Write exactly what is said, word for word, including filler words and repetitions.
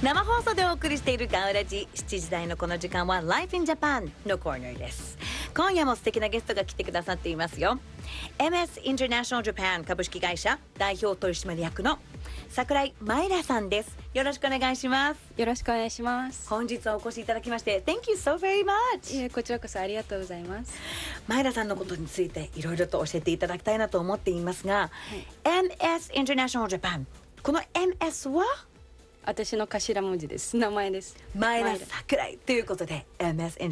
生放送でお送りしているガオラジしちじ台のこの時間は Life in Japan のコーナーです。今夜も素敵なゲストが来てくださっていますよ。 エムエス International Japan 株式会社代表取締役の桜井マイラさんです。よろしくお願いします。 よろしくお願いします。 本日はお越しいただきまして Thank you so very much。 いえ、こちらこそありがとうございます。 マイラさんのことについていろいろと教えていただきたいなと思っていますが、はい、エムエス International Japan、 この エムエス は私の頭文字です。名前です。 マイラ桜井ということで エムエス